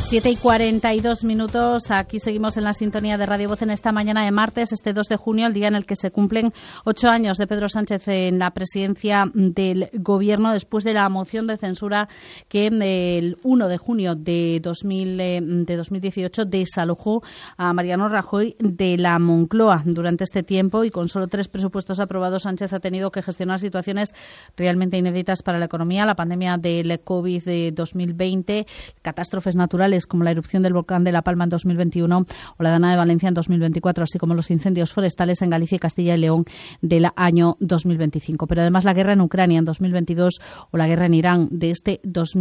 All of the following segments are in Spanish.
7:42. Aquí seguimos en la sintonía de Radio Voz en esta mañana de martes, este 2 de junio, el día en el que se cumplen 8 años de Pedro Sánchez en la presidencia del Gobierno, después de la moción de censura que el 1 de junio de 2018 desalojó a Mariano Rajoy de la Moncloa. Durante este tiempo y con solo 3 presupuestos aprobados, Sánchez ha tenido que gestionar situaciones realmente inéditas para la economía, la pandemia del COVID de 2020, catástrofes naturales como la erupción del volcán de La Palma en 2021 o la Dana de Valencia en 2024, así como los incendios forestales en Galicia y Castilla y León del año 2025. Pero además la guerra en Ucrania en 2022 o la guerra en Irán de este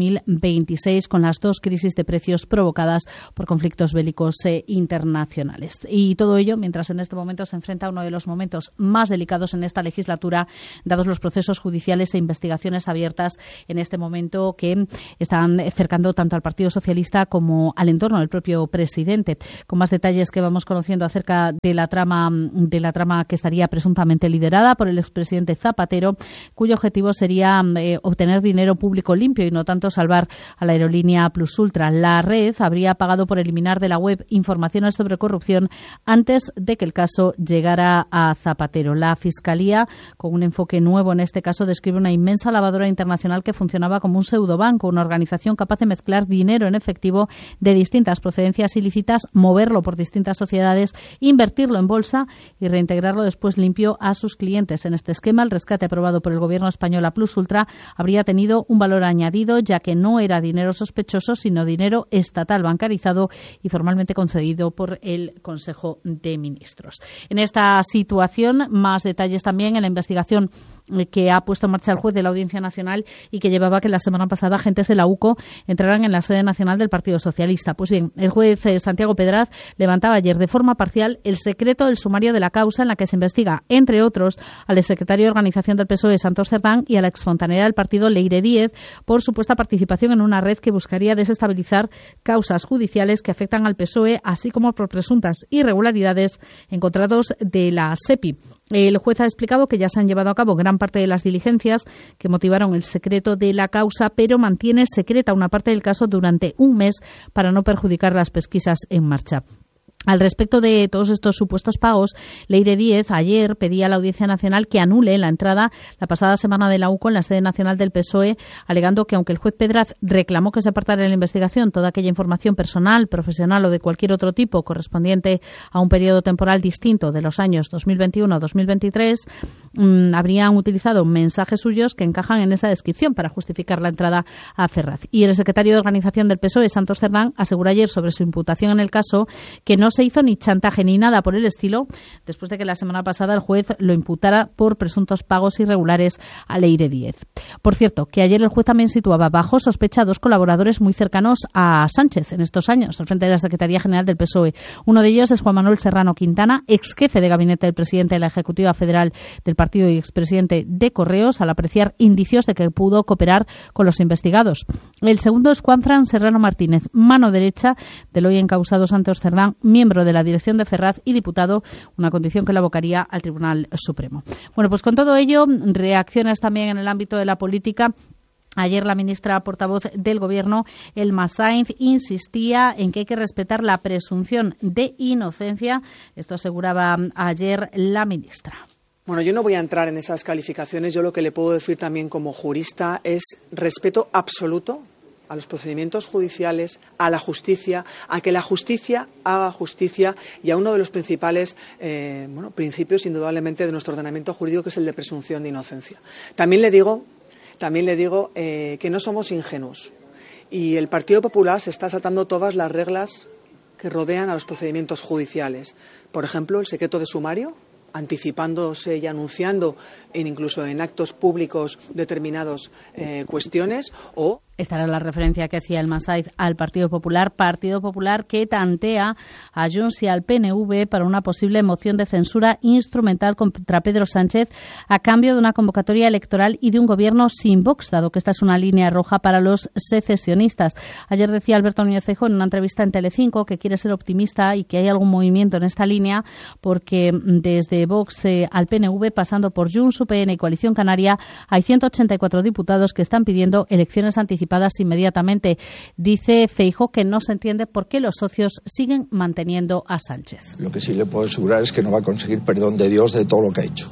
2026, con las 2 crisis de precios provocadas por conflictos bélicos internacionales. Y todo ello mientras en este momento se enfrenta a uno de los momentos más delicados en esta legislatura, dados los procesos judiciales e investigaciones abiertas en este momento que están cercando tanto al Partido Socialista como al entorno del propio presidente. Con más detalles que vamos conociendo acerca de la trama que estaría presuntamente liderada por el expresidente Zapatero, cuyo objetivo sería obtener dinero público limpio y no tanto salvar a la aerolínea Plus Ultra. La red habría pagado por eliminar de la web informaciones sobre corrupción antes de que el caso llegara a Zapatero. La Fiscalía, con un enfoque nuevo en este caso, describe una inmensa lavadora internacional que funcionaba como un pseudobanco, una organización capaz de mezclar dinero en efectivo de distintas procedencias ilícitas, moverlo por distintas sociedades, invertirlo en bolsa y reintegrarlo después limpio a sus clientes. En este esquema, el rescate aprobado por el Gobierno español a Plus Ultra habría tenido un valor añadido, ya que no era dinero sospechoso, sino dinero estatal bancarizado y formalmente concedido por el Consejo de Ministros. En esta situación, más detalles también en la investigación que ha puesto en marcha el juez de la Audiencia Nacional y que llevaba que la semana pasada agentes de la UCO entraran en la sede nacional del Partido Socialista. Pues bien, el juez Santiago Pedraz levantaba ayer de forma parcial el secreto del sumario de la causa en la que se investiga, entre otros, al exsecretario de Organización del PSOE, Santos Cerdán, y a la exfontanera del partido, Leire Díez, por supuesta participación en una red que buscaría desestabilizar causas judiciales que afectan al PSOE, así como por presuntas irregularidades en contratos de la SEPI. El juez ha explicado que ya se han llevado a cabo gran parte de las diligencias que motivaron el secreto de la causa, pero mantiene secreta una parte del caso durante un mes para no perjudicar las pesquisas en marcha. Al respecto de todos estos supuestos pagos, Leire Díez ayer pedía a la Audiencia Nacional que anule la entrada la pasada semana de la UCO en la sede nacional del PSOE, alegando que aunque el juez Pedraz reclamó que se apartara de la investigación toda aquella información personal, profesional o de cualquier otro tipo correspondiente a un periodo temporal distinto de los años 2021 a 2023, habrían utilizado mensajes suyos que encajan en esa descripción para justificar la entrada a Ferraz. Y el secretario de Organización del PSOE, Santos Cerdán, aseguró ayer sobre su imputación en el caso que no se hizo ni chantaje ni nada por el estilo, después de que la semana pasada el juez lo imputara por presuntos pagos irregulares a Leire Díez. Por cierto, que ayer el juez también situaba bajo sospecha a 2 colaboradores muy cercanos a Sánchez en estos años, al frente de la Secretaría General del PSOE. Uno de ellos es Juan Manuel Serrano Quintana, ex jefe de gabinete del presidente de la Ejecutiva Federal del partido y expresidente de Correos, al apreciar indicios de que pudo cooperar con los investigados. El segundo es Juanfran Serrano Martínez, mano derecha del hoy encausado Santos Cerdán, miembro de la dirección de Ferraz y diputado, una condición que la abocaría al Tribunal Supremo. Bueno, pues con todo ello, reacciones también en el ámbito de la política. Ayer la ministra portavoz del Gobierno, Elma Sainz, insistía en que hay que respetar la presunción de inocencia. Esto aseguraba ayer la ministra. Bueno, yo no voy a entrar en esas calificaciones. Yo lo que le puedo decir también como jurista es respeto absoluto a los procedimientos judiciales, a la justicia, a que la justicia haga justicia y a uno de los principales principios, indudablemente, de nuestro ordenamiento jurídico, que es el de presunción de inocencia. También le digo que no somos ingenuos y el Partido Popular se está saltando todas las reglas que rodean a los procedimientos judiciales. Por ejemplo, el secreto de sumario, anticipándose y anunciando incluso en actos públicos determinadas cuestiones, o Esta era la referencia que hacía Elma Sainz al Partido Popular que tantea a Junts y al PNV para una posible moción de censura instrumental contra Pedro Sánchez a cambio de una convocatoria electoral y de un gobierno sin Vox, dado que esta es una línea roja para los secesionistas. Ayer decía Alberto Núñez Feijóo en una entrevista en Telecinco que quiere ser optimista y que hay algún movimiento en esta línea porque desde Vox al PNV, pasando por Junts, UPN y Coalición Canaria, hay 184 diputados que están pidiendo elecciones anticipadas anticipadas inmediatamente. Dice Feijóo que no se entiende por qué los socios siguen manteniendo a Sánchez. Lo que sí le puedo asegurar es que no va a conseguir perdón de Dios de todo lo que ha hecho.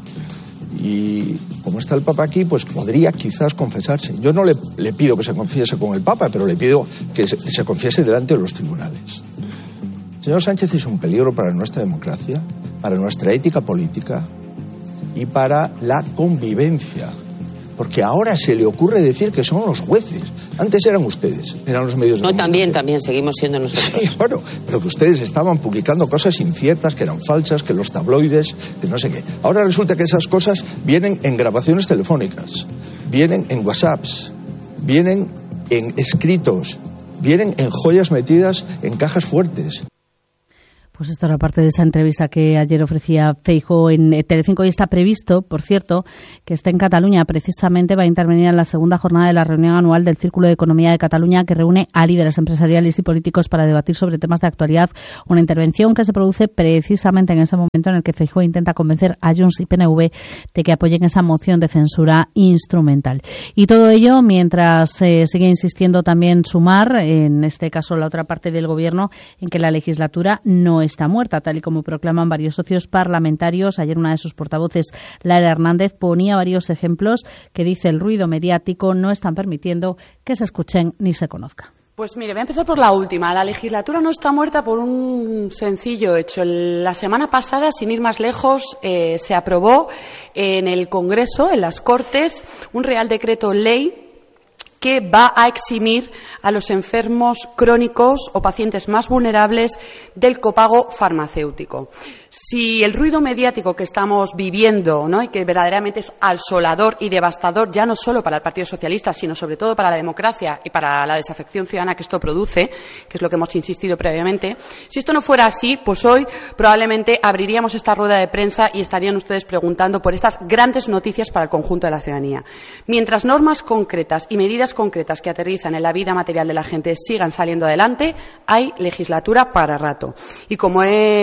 Y como está el Papa aquí, pues podría quizás confesarse. Yo no le pido que se confiese con el Papa, pero le pido que se confiese delante de los tribunales. El señor Sánchez es un peligro para nuestra democracia, para nuestra ética política y para la convivencia. Porque ahora se le ocurre decir que son los jueces. Antes eran ustedes, eran los medios de comunicación. También seguimos siendo nosotros. Sí, bueno, pero que ustedes estaban publicando cosas inciertas, que eran falsas, que los tabloides, que no sé qué. Ahora resulta que esas cosas vienen en grabaciones telefónicas, vienen en WhatsApps, vienen en escritos, vienen en joyas metidas en cajas fuertes. Pues esto era parte de esa entrevista que ayer ofrecía Feijóo en Telecinco y está previsto, por cierto, que esté en Cataluña. Precisamente va a intervenir en la segunda jornada de la reunión anual del Círculo de Economía de Cataluña, que reúne a líderes empresariales y políticos para debatir sobre temas de actualidad. Una intervención que se produce precisamente en ese momento en el que Feijóo intenta convencer a Junts y PNV de que apoyen esa moción de censura instrumental. Y todo ello mientras sigue insistiendo también Sumar, en este caso la otra parte del Gobierno, en que la legislatura no está muerta, tal y como proclaman varios socios parlamentarios. Ayer una de sus portavoces, Lara Hernández, ponía varios ejemplos que dice el ruido mediático no están permitiendo que se escuchen ni se conozcan. Pues mire, voy a empezar por la última. La legislatura no está muerta por un sencillo hecho. La semana pasada, sin ir más lejos, se aprobó en el Congreso, en las Cortes, un Real Decreto Ley que va a eximir a los enfermos crónicos o pacientes más vulnerables del copago farmacéutico. Si el ruido mediático que estamos viviendo, ¿no?, y que verdaderamente es asolador y devastador, ya no solo para el Partido Socialista, sino sobre todo para la democracia y para la desafección ciudadana que esto produce, que es lo que hemos insistido previamente, si esto no fuera así, pues hoy probablemente abriríamos esta rueda de prensa y estarían ustedes preguntando por estas grandes noticias para el conjunto de la ciudadanía. Mientras normas concretas y medidas concretas que aterrizan en la vida material de la gente sigan saliendo adelante, hay legislatura para rato. Y como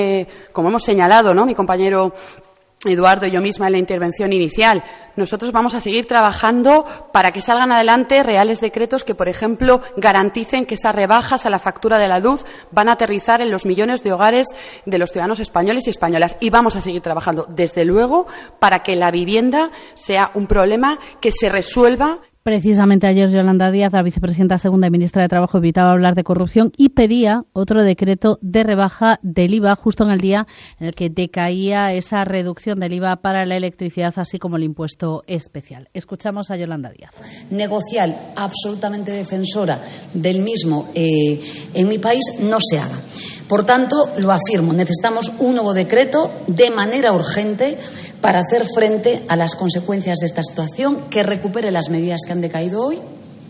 hemos señalado, ¿no?, mi compañero Eduardo y yo misma en la intervención inicial, nosotros vamos a seguir trabajando para que salgan adelante reales decretos que, por ejemplo, garanticen que esas rebajas a la factura de la luz van a aterrizar en los millones de hogares de los ciudadanos españoles y españolas. Y vamos a seguir trabajando, desde luego, para que la vivienda sea un problema que se resuelva. Precisamente ayer Yolanda Díaz, la vicepresidenta segunda y ministra de Trabajo, evitaba hablar de corrupción y pedía otro decreto de rebaja del IVA justo en el día en el que decaía esa reducción del IVA para la electricidad, así como el impuesto especial. Escuchamos a Yolanda Díaz. Negociar absolutamente defensora del mismo en mi país no se haga. Por tanto, lo afirmo, necesitamos un nuevo decreto de manera urgente para hacer frente a las consecuencias de esta situación, que recupere las medidas que han decaído hoy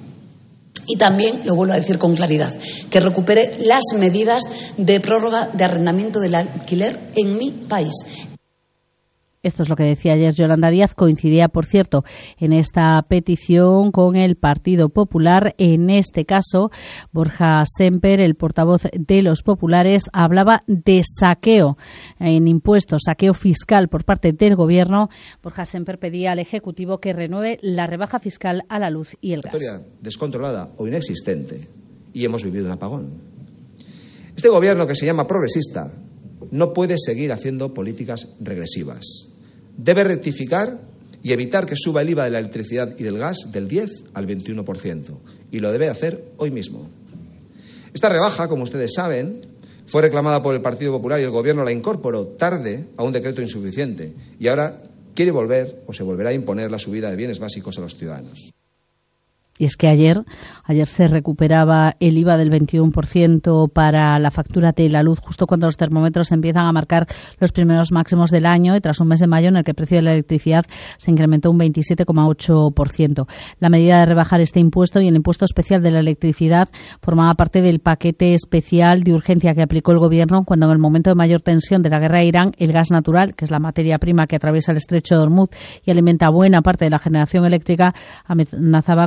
y también, lo vuelvo a decir con claridad, que recupere las medidas de prórroga de arrendamiento del alquiler en mi país. Esto es lo que decía ayer Yolanda Díaz. Coincidía, por cierto, en esta petición con el Partido Popular. En este caso, Borja Sémper, el portavoz de los populares, hablaba de saqueo en impuestos, saqueo fiscal por parte del Gobierno. Borja Sémper pedía al Ejecutivo que renueve la rebaja fiscal a la luz y el gas. Historia descontrolada o inexistente, y hemos vivido un apagón. Este Gobierno, que se llama progresista, no puede seguir haciendo políticas regresivas. Debe rectificar y evitar que suba el IVA de la electricidad y del gas del 10 al 21%. Y lo debe hacer hoy mismo. Esta rebaja, como ustedes saben, fue reclamada por el Partido Popular y el Gobierno la incorporó tarde a un decreto insuficiente. Y ahora quiere volver o se volverá a imponer la subida de bienes básicos a los ciudadanos. Y es que ayer se recuperaba el IVA del 21% para la factura de la luz, justo cuando los termómetros empiezan a marcar los primeros máximos del año, y tras un mes de mayo en el que el precio de la electricidad se incrementó un 27,8%. La medida de rebajar este impuesto y el impuesto especial de la electricidad formaba parte del paquete especial de urgencia que aplicó el Gobierno cuando, en el momento de mayor tensión de la guerra de Irán, el gas natural, que es la materia prima que atraviesa el estrecho de Hormuz y alimenta buena parte de la generación eléctrica, amenazaba con disparar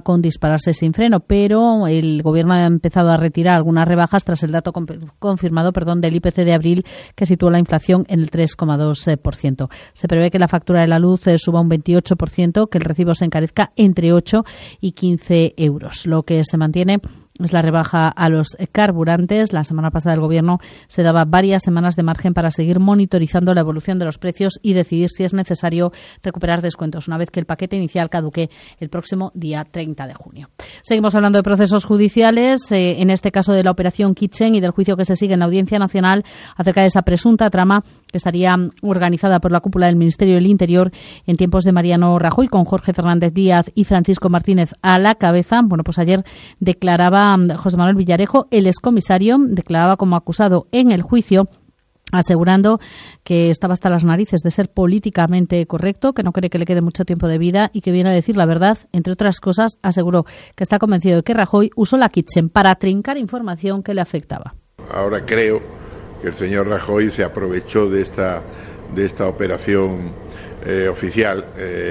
dispararse sin freno, pero el Gobierno ha empezado a retirar algunas rebajas tras el dato confirmado del IPC de abril, que situó la inflación en el 3,2%. Se prevé que la factura de la luz suba un 28%, que el recibo se encarezca entre 8 y 15 euros. Lo que se mantiene es la rebaja a los carburantes. La semana pasada el Gobierno se daba varias semanas de margen para seguir monitorizando la evolución de los precios y decidir si es necesario recuperar descuentos una vez que el paquete inicial caduque el próximo día 30 de junio. Seguimos hablando de procesos judiciales, en este caso de la operación Kitchen y del juicio que se sigue en la Audiencia Nacional acerca de esa presunta trama que estaría organizada por la cúpula del Ministerio del Interior en tiempos de Mariano Rajoy, con Jorge Fernández Díaz y Francisco Martínez a la cabeza. Bueno, pues ayer declaraba José Manuel Villarejo, el excomisario, declaraba como acusado en el juicio, asegurando que estaba hasta las narices de ser políticamente correcto, que no cree que le quede mucho tiempo de vida y que viene a decir la verdad. Entre otras cosas, aseguró que está convencido de que Rajoy usó la Kitchen para trincar información que le afectaba. Ahora creo que el señor Rajoy se aprovechó de esta operación oficial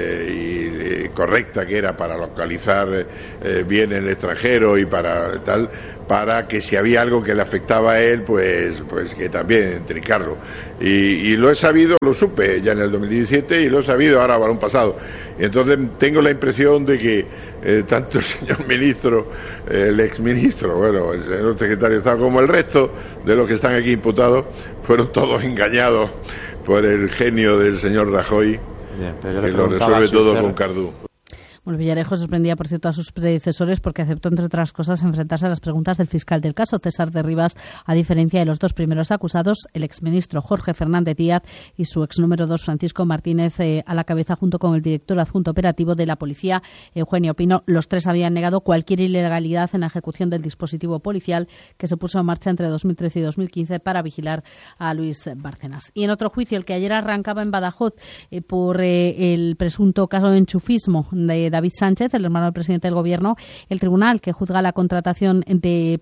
y correcta, que era para localizar bien en el extranjero y para que si había algo que le afectaba a él, pues que también trincarlo. Y lo he sabido, lo supe ya en el 2017 y lo he sabido ahora, balón pasado. Y entonces tengo la impresión de que tanto el señor ministro, el exministro, bueno, el señor secretario de Estado, como el resto de los que están aquí imputados, fueron todos engañados por el genio del señor Rajoy, que lo resuelve todo con Cardú. Bueno, Villarejo sorprendía, por cierto, a sus predecesores porque aceptó, entre otras cosas, enfrentarse a las preguntas del fiscal del caso, César de Rivas, a diferencia de los dos primeros acusados, el exministro Jorge Fernández Díaz y su ex número 2, Francisco Martínez, a la cabeza, junto con el director adjunto operativo de la policía, Eugenio Pino. Los tres habían negado cualquier ilegalidad en la ejecución del dispositivo policial que se puso en marcha entre 2013 y 2015 para vigilar a Luis Bárcenas. Y en otro juicio, el que ayer arrancaba en Badajoz por el presunto caso de enchufismo de David Sánchez, el hermano del presidente del Gobierno, el tribunal que juzga la contratación de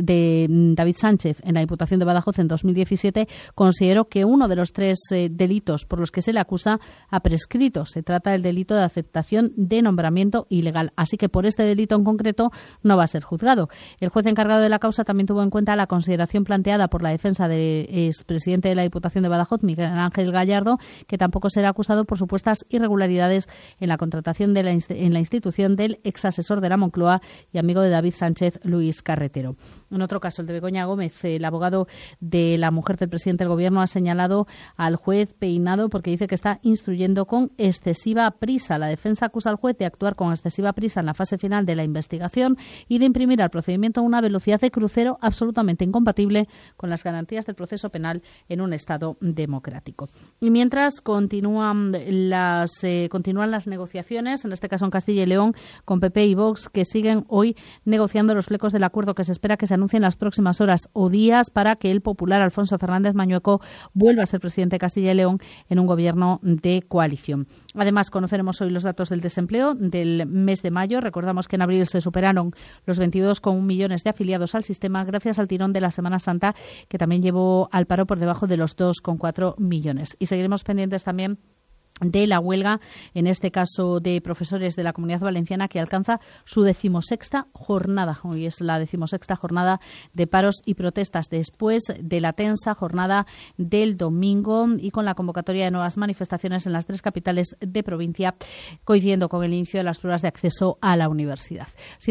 David Sánchez en la Diputación de Badajoz en 2017 consideró que uno de los tres delitos por los que se le acusa ha prescrito. Se trata del delito de aceptación de nombramiento ilegal. Así que por este delito en concreto no va a ser juzgado. El juez encargado de la causa también tuvo en cuenta la consideración planteada por la defensa del expresidente de la Diputación de Badajoz, Miguel Ángel Gallardo, que tampoco será acusado por supuestas irregularidades en la contratación en la institución del exasesor de la Moncloa y amigo de David Sánchez, Luis Carretero. En otro caso, el de Begoña Gómez, el abogado de la mujer del presidente del Gobierno, ha señalado al juez Peinado porque dice que está instruyendo con excesiva prisa. La defensa acusa al juez de actuar con excesiva prisa en la fase final de la investigación y de imprimir al procedimiento una velocidad de crucero absolutamente incompatible con las garantías del proceso penal en un Estado democrático. Y mientras continúan las negociaciones, en este caso en Castilla y León, con PP y Vox, que siguen hoy negociando los flecos del acuerdo que se espera que se anuncie en las próximas horas o días para que el popular Alfonso Fernández Mañueco vuelva a ser presidente de Castilla y León en un gobierno de coalición. Además, conoceremos hoy los datos del desempleo del mes de mayo. Recordamos que en abril se superaron los 22,1 millones de afiliados al sistema gracias al tirón de la Semana Santa, que también llevó al paro por debajo de los 2,4 millones. Y seguiremos pendientes también de la huelga, en este caso de profesores de la Comunidad Valenciana, que alcanza su 16ª jornada. Hoy es la 16ª jornada de paros y protestas después de la tensa jornada del domingo y con la convocatoria de nuevas manifestaciones en las 3 capitales de provincia, coincidiendo con el inicio de las pruebas de acceso a la universidad.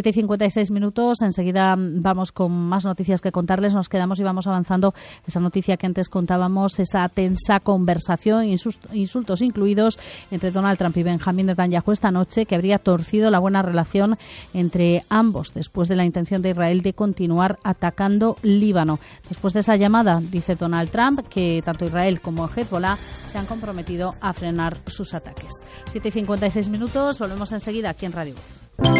7:56 minutos. Enseguida vamos con más noticias que contarles. Nos quedamos y vamos avanzando. Esa noticia que antes contábamos, esa tensa conversación, insultos incluidos, entre Donald Trump y Benjamín Netanyahu esta noche, que habría torcido la buena relación entre ambos después de la intención de Israel de continuar atacando Líbano. Después de esa llamada, dice Donald Trump que tanto Israel como Hezbollah se han comprometido a frenar sus ataques. 7:56 minutos, volvemos enseguida aquí en Radio Voz.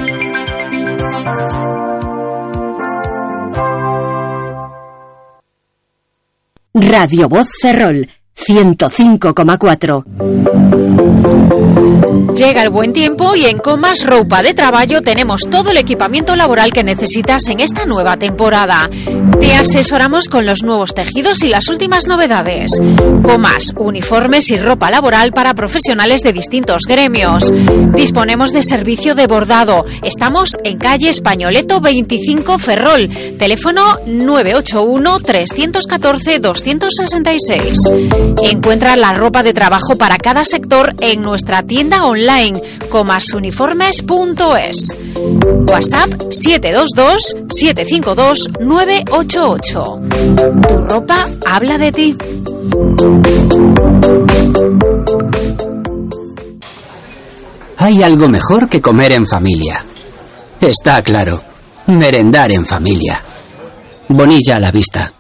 Radio Voz Ferrol 105,4. Llega el buen tiempo y en Comas Roupa de Traballo tenemos todo el equipamiento laboral que necesitas en esta nueva temporada. Te asesoramos con los nuevos tejidos y las últimas novedades. Comas, uniformes y ropa laboral para profesionales de distintos gremios. Disponemos de servicio de bordado. Estamos en calle Españoleto 25 Ferrol. Teléfono 981-314-266. Encuentra la ropa de trabajo para cada sector en nuestra tienda online comasuniformes.es. WhatsApp 722-752-988. Tu ropa habla de ti. Hay algo mejor que comer en familia. Está claro. Merendar en familia. Bonilla a la vista.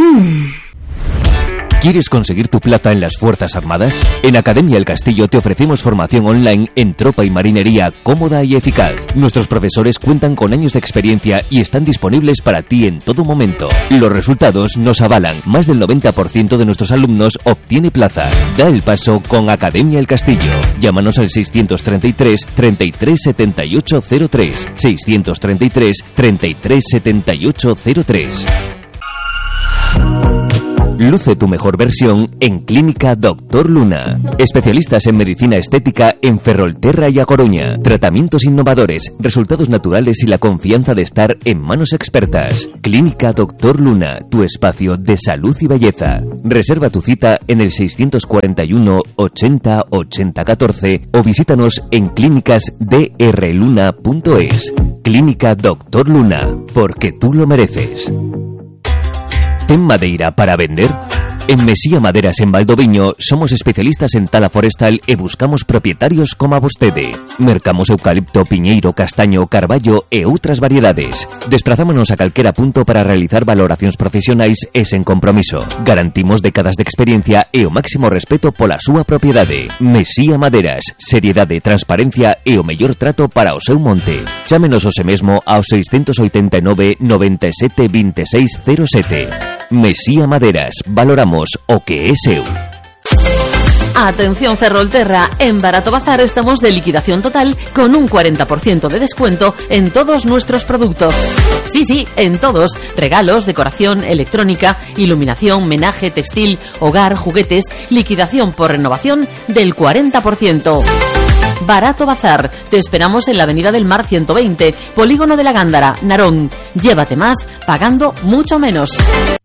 ¿Quieres conseguir tu plaza en las Fuerzas Armadas? En Academia El Castillo te ofrecemos formación online en tropa y marinería cómoda y eficaz. Nuestros profesores cuentan con años de experiencia y están disponibles para ti en todo momento. Los resultados nos avalan. Más del 90% de nuestros alumnos obtiene plaza. Da el paso con Academia El Castillo. Llámanos al 633 33 78 03. 633 33 78 03. Luce tu mejor versión en Clínica Doctor Luna. Especialistas en medicina estética en Ferrolterra y A Coruña. Tratamientos innovadores, resultados naturales y la confianza de estar en manos expertas. Clínica Doctor Luna, tu espacio de salud y belleza. Reserva tu cita en el 641 80 80 14 o visítanos en clínicasdrluna.es. Clínica Doctor Luna, porque tú lo mereces. ¿Ten madeira para vender? En Mesía Maderas en Valdoviño somos especialistas en tala forestal e buscamos propietarios como a vostede. Mercamos eucalipto, piñeiro, castaño, carballo e outras variedades. Desprazámonos a calquera punto para realizar valoracións profesionais e sen compromiso. Garantimos décadas de experiencia e o máximo respeto pola súa propiedade. Mesía Maderas, seriedade, transparencia e o mellor trato para o seu monte. Chámenos hoxe mesmo ao 689 97 26 07. Mesía Maderas, valoramos o que é seu. Atención Ferrolterra, en Barato Bazar estamos de liquidación total con un 40% de descuento en todos nuestros productos. Sí, en todos. Regalos, decoración, electrónica, iluminación, menaje, textil, hogar, juguetes, liquidación por renovación del 40%. Barato Bazar. Te esperamos en la Avenida del Mar 120, Polígono de la Gándara, Narón. Llévate más pagando mucho menos.